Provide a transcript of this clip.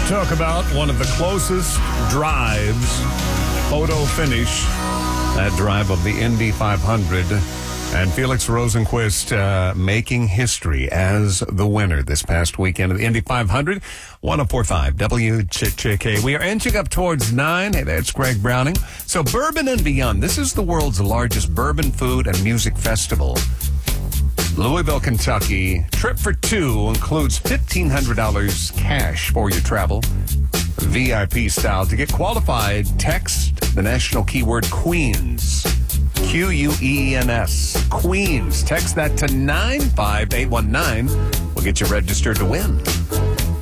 Talk about one of the closest drives, photo finish, that drive of the Indy 500. And Felix Rosenqvist making history as the winner this past weekend of the Indy 500. 104.5 WCHK. We are inching up towards 9. Hey, that's Greg Browning. So Bourbon and Beyond. This is the world's largest bourbon, food, and music festival. Louisville, Kentucky. Trip for two includes $1,500 cash for your travel. VIP style. To get qualified, text the national keyword Queens. Queens. Queens. Text that to 95819. We'll get you registered to win.